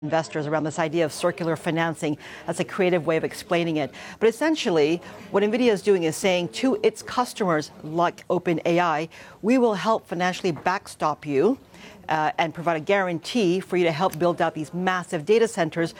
investors around this idea of circular financing. That's a creative way of explaining it. But essentially, what NVIDIA is doing is saying to its customers, like OpenAI, we will help financially backstop you and provide a guarantee for you to help build out these massive data centers